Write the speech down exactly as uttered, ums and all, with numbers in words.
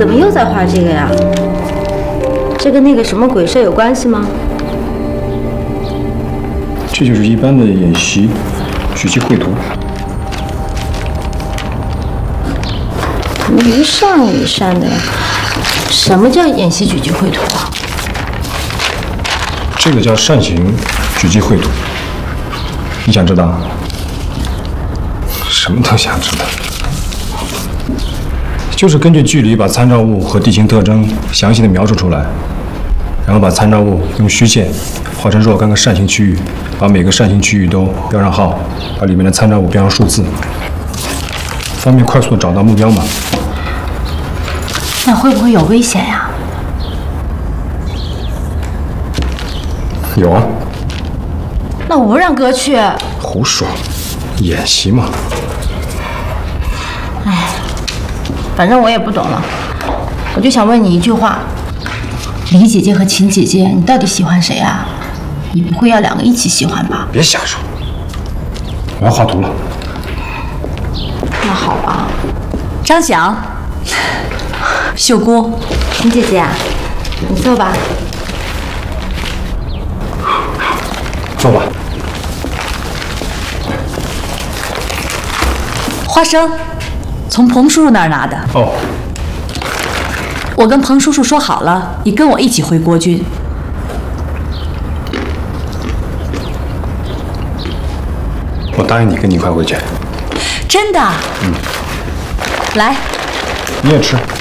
怎么又在画这个呀？这跟那个什么鬼社有关系吗？ 这就是一般的演习举棋绘图。 怎么一扇一扇的呀？什么叫演习举棋绘图啊？ 这个叫扇形举棋绘图。你想知道？什么都想知道。就是根据距离把参照物和地形特征详细的描述出来，然后把参照物用虚线画成若干个扇形区域，把每个扇形区域都标上号，把里面的参照物标上数字，方便快速的找到目标嘛。 那会不会有危险呀？ 有啊。 那我不让哥去。 胡说，演习嘛。 哎，反正我也不懂了，我就想问你一句话：李姐姐和秦姐姐，你到底喜欢谁啊？你不会要两个一起喜欢吧？ 别瞎说，我要画图了。 那好吧。 张翔，秀姑， 秦姐姐，你坐吧。 坐吧。 花生，从彭叔叔那儿拿的。 哦。 我跟彭叔叔说好了，你跟我一起回国军。 我答应你，跟你一块回去。 真的？ 嗯。 来。 你也吃。